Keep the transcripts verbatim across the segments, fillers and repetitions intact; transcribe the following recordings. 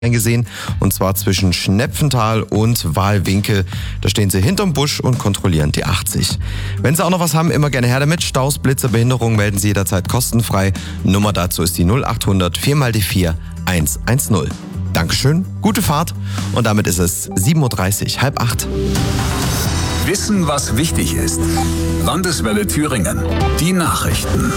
gesehen, und zwar zwischen Schnepfenthal und Wahlwinkel. Da stehen sie hinterm Busch und kontrollieren die achtzig. Wenn Sie auch noch was haben, immer gerne her damit. Staus, Blitze, Behinderungen melden Sie jederzeit kostenfrei. Nummer dazu ist die null acht hundert vier mal die vier eins eins null. Dankeschön, gute Fahrt, und damit ist es sieben Uhr dreißig, halb acht. Wissen, was wichtig ist. Landeswelle Thüringen. Die Nachrichten.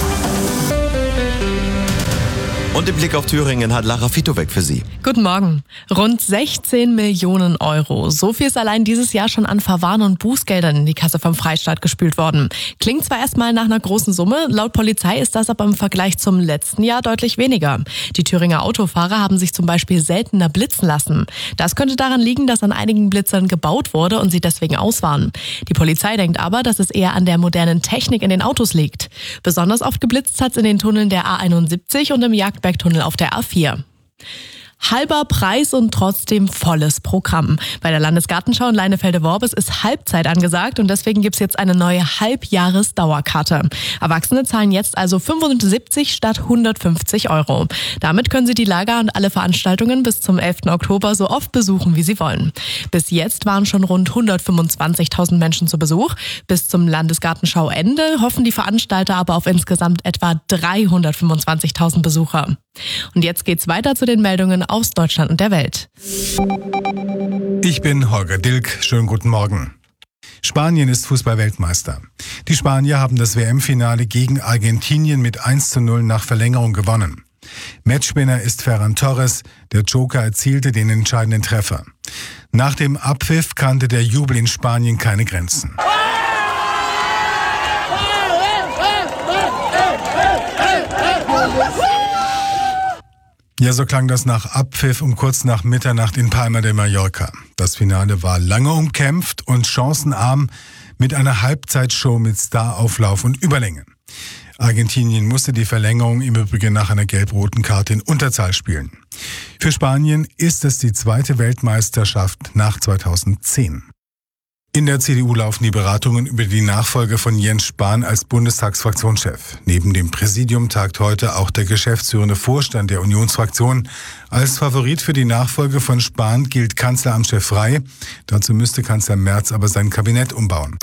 Und den Blick auf Thüringen hat Lara Fitowek für Sie. Guten Morgen. Rund sechzehn Millionen Euro. So viel ist allein dieses Jahr schon an Verwarn- und Bußgeldern in die Kasse vom Freistaat gespült worden. Klingt zwar erstmal nach einer großen Summe, laut Polizei ist das aber im Vergleich zum letzten Jahr deutlich weniger. Die Thüringer Autofahrer haben sich zum Beispiel seltener blitzen lassen. Das könnte daran liegen, dass an einigen Blitzern gebaut wurde und sie deswegen aus waren. Die Polizei denkt aber, dass es eher an der modernen Technik in den Autos liegt. Besonders oft geblitzt hat es in den Tunneln der A einundsiebzig und im Jagdbergtunnel auf der A vier. Halber Preis und trotzdem volles Programm. Bei der Landesgartenschau in Leinefelde-Worbis ist Halbzeit angesagt und deswegen gibt's jetzt eine neue Halbjahres-Dauerkarte. Erwachsene zahlen jetzt also fünfundsiebzig statt hundertfünfzig Euro. Damit können sie die Lager und alle Veranstaltungen bis zum elften Oktober so oft besuchen, wie sie wollen. Bis jetzt waren schon rund hundertfünfundzwanzigtausend Menschen zu Besuch. Bis zum Landesgartenschau-Ende hoffen die Veranstalter aber auf insgesamt etwa dreihundertfünfundzwanzigtausend Besucher. Und jetzt geht's weiter zu den Meldungen aus Deutschland und der Welt. Ich bin Holger Dilk. Schönen guten Morgen. Spanien ist Fußball-Weltmeister. Die Spanier haben das W M-Finale gegen Argentinien mit eins zu null nach Verlängerung gewonnen. Matchwinner ist Ferran Torres. Der Joker erzielte den entscheidenden Treffer. Nach dem Abpfiff kannte der Jubel in Spanien keine Grenzen. Ja, so klang das nach Abpfiff um kurz nach Mitternacht in Palma de Mallorca. Das Finale war lange umkämpft und chancenarm mit einer Halbzeitshow mit Starauflauf und Überlänge. Argentinien musste die Verlängerung im Übrigen nach einer gelb-roten Karte in Unterzahl spielen. Für Spanien ist es die zweite Weltmeisterschaft nach zweitausendzehn. In der C D U laufen die Beratungen über die Nachfolge von Jens Spahn als Bundestagsfraktionschef. Neben dem Präsidium tagt heute auch der geschäftsführende Vorstand der Unionsfraktion. Als Favorit für die Nachfolge von Spahn gilt Kanzleramtschef Frey. Dazu müsste Kanzler Merz aber sein Kabinett umbauen.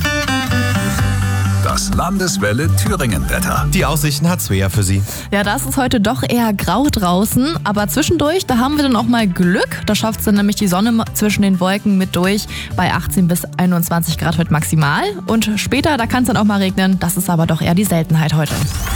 Das Landeswelle Thüringen-Wetter. Die Aussichten hat Svea für Sie. Ja, das ist heute doch eher grau draußen, aber zwischendurch, da haben wir dann auch mal Glück. Da schafft es dann nämlich die Sonne zwischen den Wolken mit durch bei achtzehn bis einundzwanzig Grad heute maximal. Und später, da kann es dann auch mal regnen. Das ist aber doch eher die Seltenheit heute.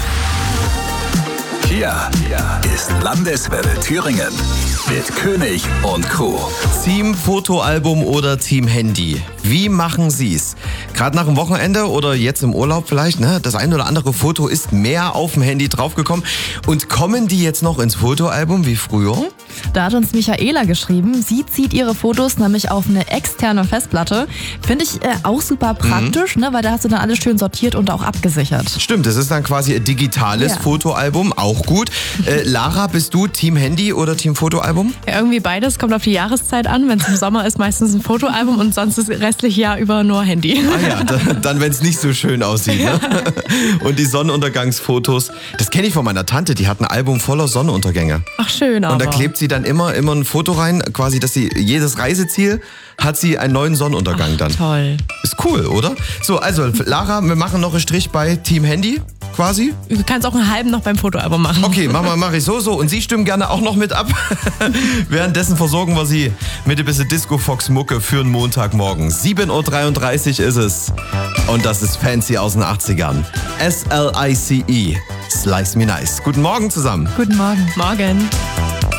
Hier ist Landeswelle Thüringen mit König und Crew. Team Fotoalbum oder Team Handy? Wie machen Sie's? Gerade nach dem Wochenende oder jetzt im Urlaub vielleicht, ne? Das ein oder andere Foto ist mehr auf dem Handy draufgekommen. Und kommen die jetzt noch ins Fotoalbum wie früher? Da hat uns Michaela geschrieben, sie zieht ihre Fotos nämlich auf eine externe Festplatte. Finde ich äh, auch super praktisch, mhm. ne? Weil da hast du dann alles schön sortiert und auch abgesichert. Stimmt, es ist dann quasi ein digitales ja. Fotoalbum, auch gut. Äh, Lara, bist du Team Handy oder Team Fotoalbum? Ja, irgendwie beides, kommt auf die Jahreszeit an. Wenn es im Sommer ist, meistens ein Fotoalbum und sonst das restliche Jahr über nur Handy. Ah ja, dann, dann wenn es nicht so schön aussieht. Ne? Und die Sonnenuntergangsfotos, das kenne ich von meiner Tante, die hat ein Album voller Sonnenuntergänge. Ach schön, aber. Und da klebt sie dann immer, immer ein Foto rein, quasi, dass sie jedes Reiseziel hat sie einen neuen Sonnenuntergang Ach, dann. Toll. Ist cool, oder? So, also Lara, wir machen noch einen Strich bei Team Handy. Quasi? Du kannst auch einen halben noch beim Fotoalbum machen. Okay, mach mal, mach ich so, so. Und Sie stimmen gerne auch noch mit ab. Währenddessen versorgen wir Sie mit ein bisschen Disco-Fox-Mucke für einen Montagmorgen. sieben Uhr dreiunddreißig ist es. Und das ist Fancy aus den achtzigern. S L I C E. Slice Me Nice. Guten Morgen zusammen. Guten Morgen. Morgen.